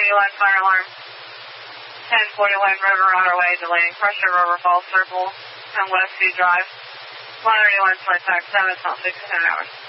fire alarm. 1041 River Waterway, delaying pressure, River Falls Circle, and Westview Drive. 131 flight tax 7, 6 10 hours.